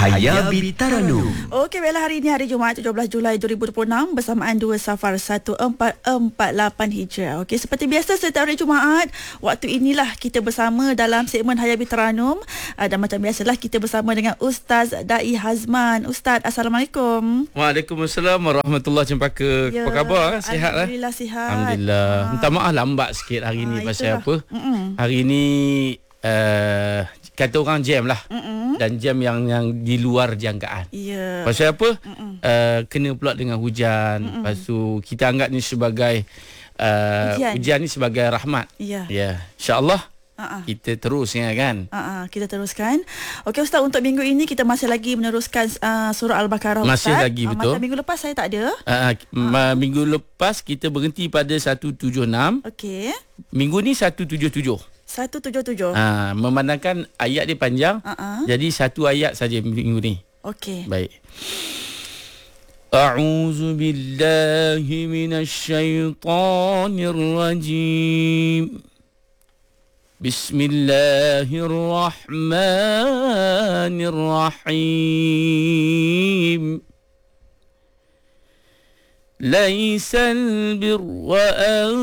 Hayabi Taranum. Okey, baiklah, hari ini hari Jumaat 17 Julai 2026 bersamaan 2 Safar 1448 Hijrah. Okey, seperti biasa setiap hari Jumaat, waktu inilah kita bersama dalam segmen Hayabi Taranum. Dan macam biasalah kita bersama dengan Ustaz Dai Hazman. Ustaz, Assalamualaikum. Waalaikumsalam warahmatullahi wabarakatuh. Ya, Apa khabar? Sihat lah? Alhamdulillah sihat. Alhamdulillah. Minta maaf lambat sikit hari ni pasal itulah. apa? Hari ni kata orang jam lah. Dan jam yang di luar jangkaan. Ya. Pasal apa? Kena pula dengan hujan. Lepas tu kita anggap ni sebagai hujan ni sebagai rahmat. Ya. Ya. InsyaAllah kita terus kan. Kita teruskan. Okey Ustaz, untuk minggu ini kita masih lagi meneruskan surah Al-Baqarah, Ustaz. Masih lagi, betul. Minggu lepas saya tak ada. Minggu lepas kita berhenti pada 176. Okey. Minggu ni 177. 177. Memandangkan ayat dia panjang. Jadi satu ayat saja minggu ni. Okey. Baik. A'udzu billahi minasyaitonir rajim. Bismillahirrahmanirrahim. Laisal birra an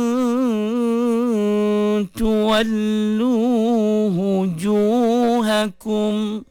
tuwallu wujuhakum